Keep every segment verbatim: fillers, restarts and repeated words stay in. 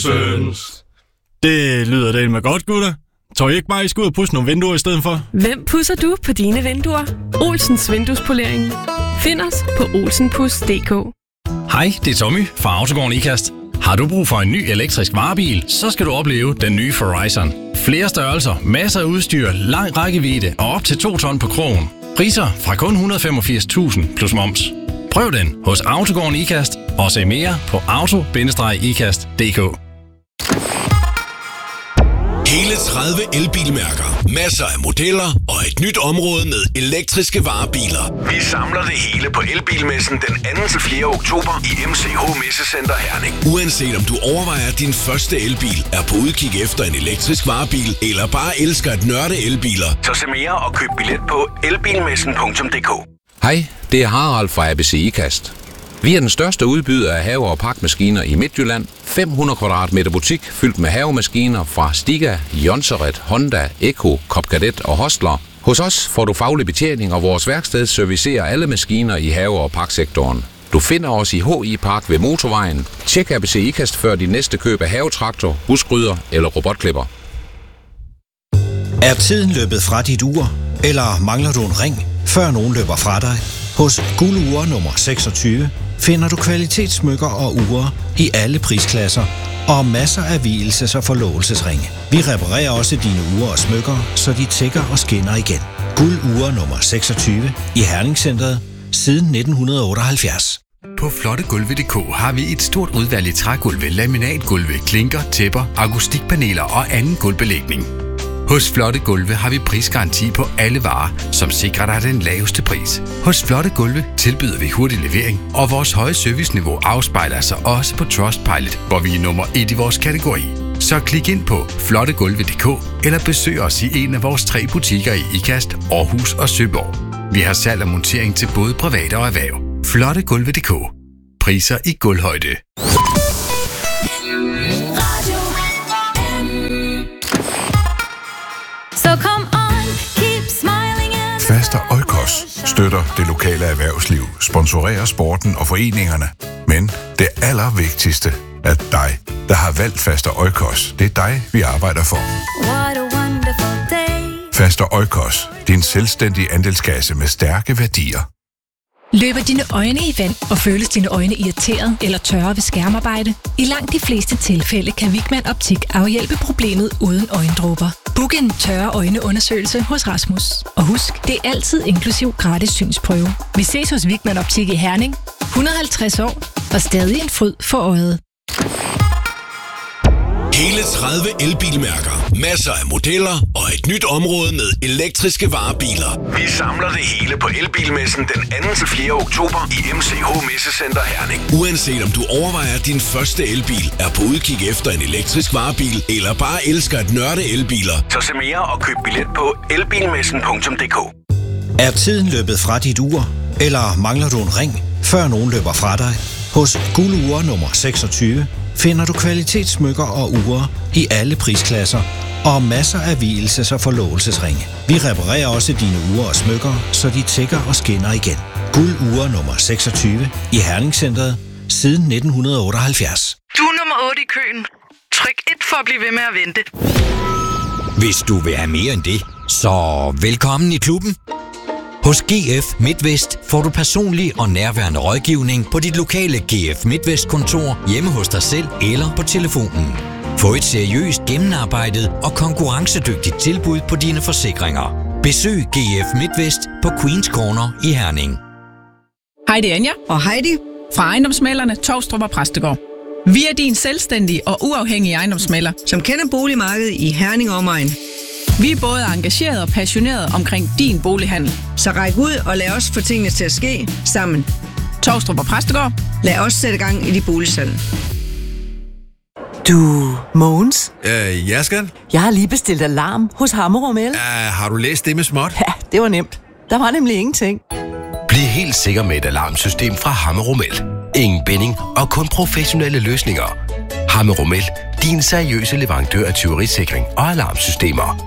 Hansens. Det lyder da med godt, gutter. Tror I ikke bare, I skal ud og pudse nogle vinduer i stedet for? Hvem pudser du på dine vinduer? Olsens Vinduespolering. Find os på olsenpus punktum d k. Hej, det er Tommy fra Autogården Ikast. Har du brug for en ny elektrisk varebil, så skal du opleve den nye Horizon. Flere størrelser, masser af udstyr, lang rækkevidde og op til to ton på krogen. Priser fra kun et hundrede og femogfirs tusind plus moms. Prøv den hos Autogården Ikast og se mere på auto bindestreg ikast punktum d k. Hele tredive elbilmærker, masser af modeller og et nyt område med elektriske varebiler. Vi samler det hele på Elbilmessen den anden til fjerde oktober i M C H Messecenter Herning. Uanset om du overvejer din første elbil, er på udkig efter en elektrisk varebil, eller bare elsker at nørde elbiler, så se mere og køb billet på elbilmessen punktum d k. Hej, det er Harald fra A B C Ikast. Vi er den største udbyder af have- og pakmaskiner i Midtjylland. fem hundrede kvadratmeter butik fyldt med havemaskiner fra Stiga, Jonseret, Honda, Eko, Copcadet og Hostler. Hos os får du faglig betjening, og vores værksted servicerer alle maskiner i have- og paksektoren. Du finder os i H I Park ved Motorvejen. Tjek A B C Ikast før din næste køb af havetraktor, husgryder eller robotklipper. Er tiden løbet fra dit ur, eller mangler du en ring, før nogen løber fra dig? Hos Guldure nummer seksogtyve finder du kvalitetssmykker og ure i alle prisklasser og masser af vielses- og forlovelsesringe. Vi reparerer også dine ure og smykker, så de tækker og skinner igen. Guldure nummer seksogtyve i Herningscenteret siden nitten otteoghalvfjerds. På flottegulve punktum d k har vi et stort udvalg i trægulve, laminatgulve, klinker, tæpper, akustikpaneler og anden gulvbelægning. Hos Flotte Gulve har vi prisgaranti på alle varer, som sikrer dig den laveste pris. Hos Flotte Gulve tilbyder vi hurtig levering, og vores høje serviceniveau afspejler sig også på Trustpilot, hvor vi er nummer et i vores kategori. Så klik ind på flottegulve punktum d k eller besøg os i en af vores tre butikker i Ikast, Aarhus og Søborg. Vi har salg og montering til både private og erhverv. Flotte Gulve punktum d k. Priser i gulvhøjde. Faster Oikos støtter det lokale erhvervsliv, sponsorerer sporten og foreningerne. Men det allervigtigste er dig, der har valgt Faster Oikos. Det er dig, vi arbejder for. Faster Oikos, din selvstændige andelskasse med stærke værdier. Løber dine øjne i vand, og føles dine øjne irriteret eller tørre ved skærmarbejde? I langt de fleste tilfælde kan Wigman Optik afhjælpe problemet uden øjendråber. Book en tørre øjneundersøgelse hos Rasmus. Og husk, det er altid inklusiv gratis synsprøve. Vi ses hos Wigman Optik i Herning. et hundrede og halvtreds år og stadig en fryd for øjet. Hele tredive elbilmærker, masser af modeller og et nyt område med elektriske varebiler. Vi samler det hele på Elbilmessen den anden til fjerde oktober i M C H Messecenter Herning. Uanset om du overvejer din første elbil, er på udkig efter en elektrisk varebil, eller bare elsker at nørde elbiler, så se mere og køb billet på elbilmessen punktum d k. Er tiden løbet fra dit ur, eller mangler du en ring, før nogen løber fra dig? Hos Guldure nummer seksogtyve finder du kvalitetssmykker og ure i alle prisklasser og masser af vielses- og forlovelsesringe. Vi reparerer også dine ure og smykker, så de tækker og skinner igen. Guldure nummer seksogtyve i Herningscenteret siden nitten otteoghalvfjerds. Du er nummer otte i køen. Tryk et for at blive ved med at vente. Hvis du vil have mere end det, så velkommen i klubben. Hos G F MidtVest får du personlig og nærværende rådgivning på dit lokale G F MidtVest-kontor, hjemme hos dig selv eller på telefonen. Få et seriøst, gennemarbejdet og konkurrencedygtigt tilbud på dine forsikringer. Besøg G F MidtVest på Queens Corner i Herning. Hej, det er Anja. Og Heidi. Fra ejendomsmæglerne Tovstrup og Præstegård. Vi er din selvstændige og uafhængige ejendomsmægler, som kender boligmarkedet i Herning og omegn. Vi er både engageret og passioneret omkring din bolighandel. Så ræk ud og lad os få tingene til at ske sammen. Tovstrup og Præstegård. Lad os sætte gang i de boligsalg. Du, Mogens? Øh, ja, skat? Jeg har lige bestilt alarm hos Hammerum El. Uh, har du læst det med småt? Ja, det var nemt. Der var nemlig ingenting. Bliv helt sikker med et alarmsystem fra Hammerum El. Ingen binding og kun professionelle løsninger. Hammerum El, din seriøse leverandør af tyverisikring og alarmsystemer.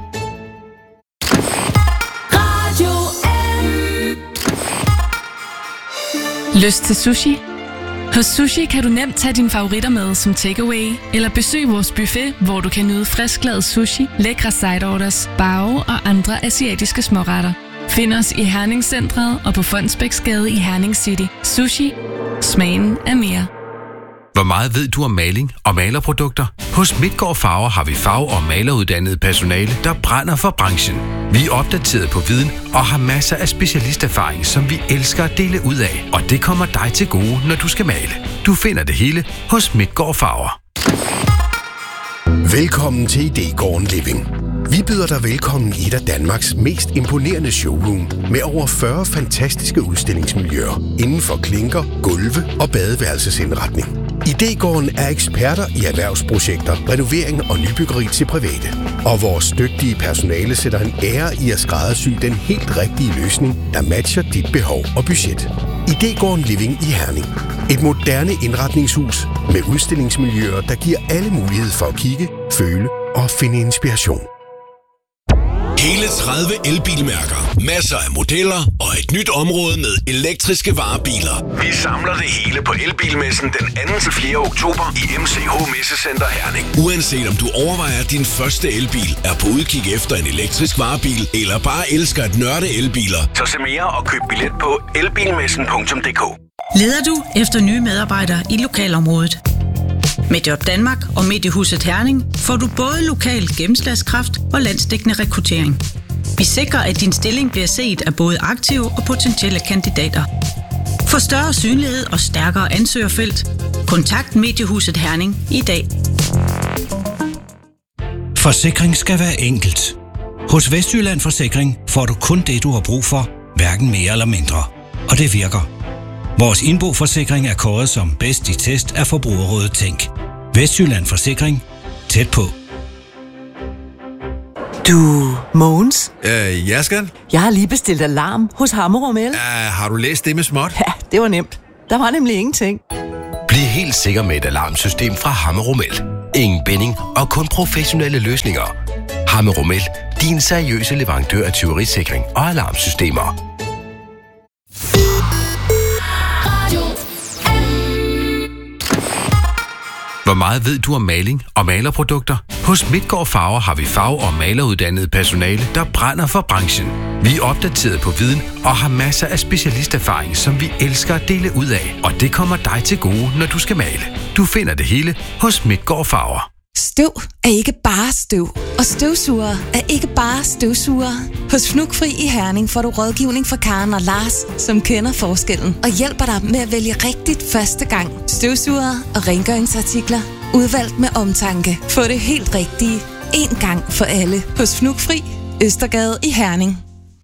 Lyst til sushi? Hos Sushi kan du nemt tage dine favoritter med som takeaway, eller besøg vores buffet, hvor du kan nyde frisklavet sushi, lækre side orders, bao og andre asiatiske småretter. Find os i Herning Centret og på Fondsbæksgade i Herning City. Sushi. Smagen er mere. Hvor meget ved du om maling og malerprodukter? Hos Midtgaard Farver har vi farve- og maleruddannet personale, der brænder for branchen. Vi er opdateret på viden og har masser af specialisterfaring, som vi elsker at dele ud af. Og det kommer dig til gode, når du skal male. Du finder det hele hos Midtgaard Farver. Velkommen til Idégården Living. Vi byder dig velkommen i et af Danmarks mest imponerende showroom med over fyrre fantastiske udstillingsmiljøer inden for klinker, gulve og badeværelsesindretning. Idégården er eksperter i erhvervsprojekter, renovering og nybyggeri til private. Og vores dygtige personale sætter en ære i at skræddersy den helt rigtige løsning, der matcher dit behov og budget. Idégården Living i Herning. Et moderne indretningshus med udstillingsmiljøer, der giver alle mulighed for at kigge, føle og finde inspiration. Hele tredive elbilmærker, masser af modeller og et nyt område med elektriske varebiler. Vi samler det hele på Elbilmessen den anden til fjerde oktober i M C H Messecenter Herning. Uanset om du overvejer din første elbil, er på udkig efter en elektrisk varebil, eller bare elsker at nørde elbiler, så se mere og køb billet på elbilmessen punktum d k. Leder du efter nye medarbejdere i lokalområdet? Med Job Danmark og Mediehuset Herning får du både lokal gennemslagskraft og landsdækkende rekruttering. Vi sikrer, at din stilling bliver set af både aktive og potentielle kandidater. For større synlighed og stærkere ansøgerfelt, kontakt Mediehuset Herning i dag. Forsikring skal være enkelt. Hos Vestjylland Forsikring får du kun det, du har brug for, hverken mere eller mindre. Og det virker. Vores indboforsikring er kåret som bedst i test af Forbrugerrådet Tænk. Vestjylland Forsikring. Tæt på. Du, Mogens? Øh, ja, skat? Jeg har lige bestilt alarm hos Hammerum El. Uh, har du læst det med småt? Ja, det var nemt. Der var nemlig ingenting. Bliv helt sikker med et alarmsystem fra Hammerum El. Ingen binding og kun professionelle løsninger. Hammerum El, din seriøse leverandør af tyverisikring og alarmsystemer. Hvor meget ved du om maling og malerprodukter? Hos Midtgaard Farver har vi farve- og maleruddannet personale, der brænder for branchen. Vi er opdateret på viden og har masser af specialisterfaring, som vi elsker at dele ud af. Og det kommer dig til gode, når du skal male. Du finder det hele hos Midtgaard Farver. Støv er ikke bare støv, og støvsugere er ikke bare støvsugere. Hos Fnugfri i Herning får du rådgivning fra Karen og Lars, som kender forskellen og hjælper dig med at vælge rigtigt første gang. Støvsugere og rengøringsartikler, udvalgt med omtanke. Få det helt rigtige, én gang for alle. Hos Fnugfri, Østergade i Herning.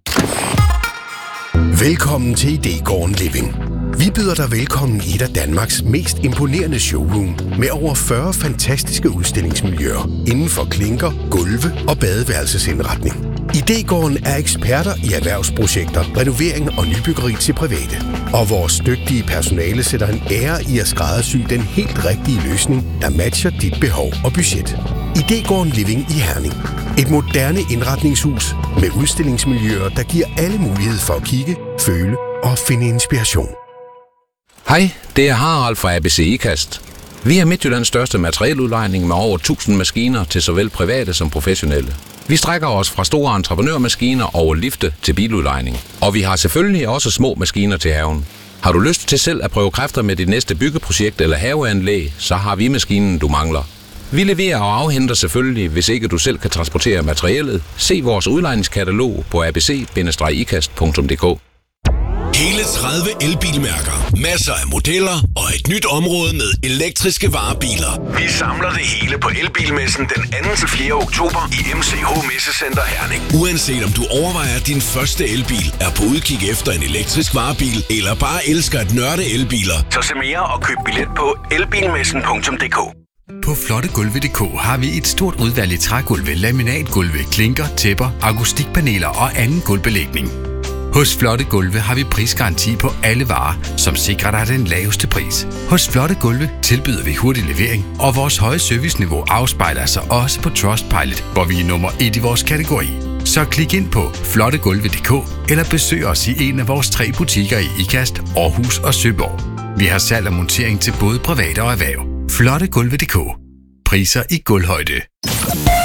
Velkommen til Idégården Living. Vi byder dig velkommen i et af Danmarks mest imponerende showroom med over fyrre fantastiske udstillingsmiljøer inden for klinker, gulve og badeværelsesindretning. Idégården er eksperter i erhvervsprojekter, renovering og nybyggeri til private. Og vores dygtige personale sætter en ære i at skræddersy den helt rigtige løsning, der matcher dit behov og budget. Idégården Living i Herning. Et moderne indretningshus med udstillingsmiljøer, der giver alle mulighed for at kigge, føle og finde inspiration. Hej, det er Harald fra A B C IKAST. Vi er Midtjyllands største materieludlejning med over tusind maskiner til såvel private som professionelle. Vi strækker os fra store entreprenørmaskiner over lifte til biludlejning. Og vi har selvfølgelig også små maskiner til haven. Har du lyst til selv at prøve kræfter med dit næste byggeprojekt eller haveanlæg, så har vi maskinen, du mangler. Vi leverer og afhenter selvfølgelig, hvis ikke du selv kan transportere materiellet. Se vores udlejningskatalog på a b c bindestreg ikast punktum d k. Hele tredive elbilmærker, masser af modeller og et nyt område med elektriske varebiler. Vi samler det hele på Elbilmessen den anden til fjerde oktober i M C H Messecenter Herning. Uanset om du overvejer din første elbil, er på udkig efter en elektrisk varebil, eller bare elsker at nørde elbiler, så se mere og køb billet på elbilmessen punktum d k. På flottegulve punktum d k har vi et stort udvalg i trægulve, laminatgulve, klinker, tæpper, akustikpaneler og anden gulvbelægning. Hos Flotte Gulve har vi prisgaranti på alle varer, som sikrer dig den laveste pris. Hos Flotte Gulve tilbyder vi hurtig levering, og vores høje serviceniveau afspejler sig også på Trustpilot, hvor vi er nummer et i vores kategori. Så klik ind på flottegulve punktum d k eller besøg os i en af vores tre butikker i Ikast, Aarhus og Søborg. Vi har salg og montering til både private og erhverv. Flotte Gulve punktum d k. Priser i gulvhøjde.